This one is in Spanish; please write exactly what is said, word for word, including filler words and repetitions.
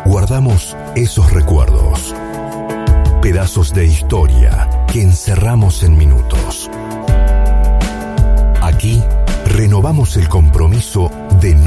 guardamos esos recuerdos, pedazos de historia que encerramos en minutos. Aquí renovamos el compromiso de no